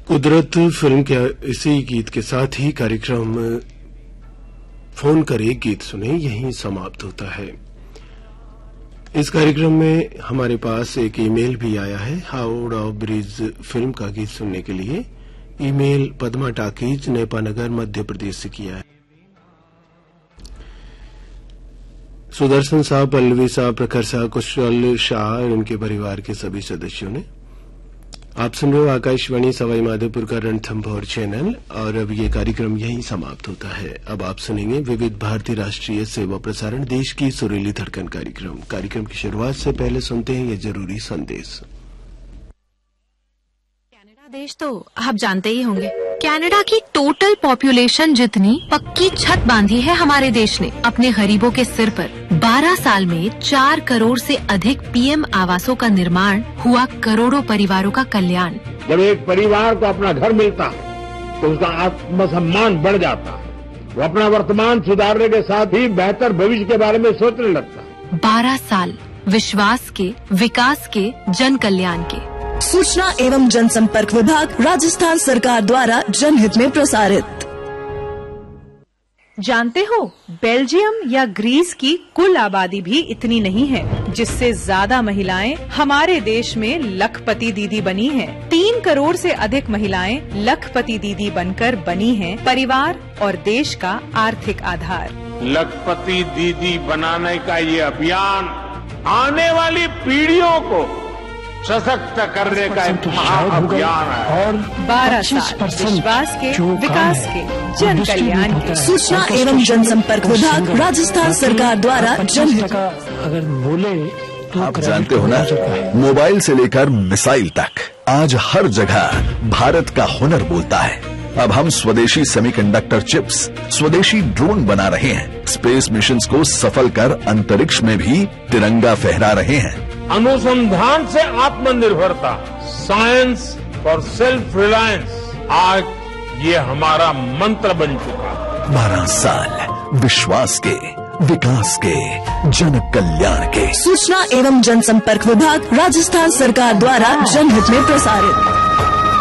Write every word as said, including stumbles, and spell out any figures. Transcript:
कुदरत फिल्म के इसी गीत के साथ ही कार्यक्रम फोन करे गीत सुने यहीं समाप्त होता है। इस कार्यक्रम में हमारे पास एक ईमेल भी आया है हावड़ा ब्रिज फिल्म का गीत सुनने के लिए। ईमेल पद्मा टाकीज नेपानगर मध्य प्रदेश से किया है। सुदर्शन साहब, पल्लवी साहब, प्रखर साहब, कुशल शाह और उनके परिवार के सभी सदस्यों ने। आप सुन रहे हो आकाशवाणी सवाई माधोपुर का रणथंभौर चैनल और अब ये कार्यक्रम यहीं समाप्त होता है। अब आप सुनेंगे विविध भारतीय राष्ट्रीय सेवा प्रसारण देश की सुरीली धड़कन कार्यक्रम। कार्यक्रम की शुरुआत से पहले सुनते हैं ये जरूरी संदेश। कनाडा देश तो आप जानते ही होंगे, कनाडा की टोटल पॉपुलेशन जितनी पक्की छत बांधी है हमारे देश ने अपने गरीबों के सिर पर। बारह साल में चार करोड़ से अधिक पीएम आवासों का निर्माण हुआ, करोड़ों परिवारों का कल्याण। जब एक परिवार को अपना घर मिलता है तो उसका आत्मसम्मान बढ़ जाता है। वो अपना वर्तमान सुधारने के साथ ही बेहतर भविष्य के बारे में सोचने लगता है। बारह साल विश्वास के, विकास के, जन कल्याण के। सूचना एवं जनसंपर्क विभाग राजस्थान सरकार द्वारा जनहित में प्रसारित। जानते हो, बेल्जियम या ग्रीस की कुल आबादी भी इतनी नहीं है, जिससे ज्यादा महिलाएं हमारे देश में लखपति दीदी बनी हैं। तीन करोड़ से अधिक महिलाएं लखपति दीदी बनकर बनी हैं परिवार और देश का आर्थिक आधार। लखपति दीदी बनाने का ये अभियान आने वाली पीढ़ियों को सशक्त करने का एक महाअभियान है। और बारह साल विश्वास के, विकास के, जन कल्याण के। सूचना एवं जनसंपर्क विभाग राजस्थान सरकार द्वारा जनहित। अगर बोले तो आप जानते हो ना, मोबाइल से लेकर मिसाइल तक आज हर जगह भारत का हुनर बोलता है। अब हम स्वदेशी सेमीकंडक्टर चिप्स, स्वदेशी ड्रोन बना रहे हैं। स्पेस मिशंस को सफल कर अंतरिक्ष में भी तिरंगा फहरा रहे हैं। अनुसंधान से आत्मनिर्भरता, साइंस फॉर सेल्फ रिलायंस, आज ये हमारा मंत्र बन चुका है। बारह साल विश्वास के, विकास के, जन कल्याण के। सूचना एवं जनसंपर्क विभाग राजस्थान सरकार द्वारा जनहित में प्रसारित।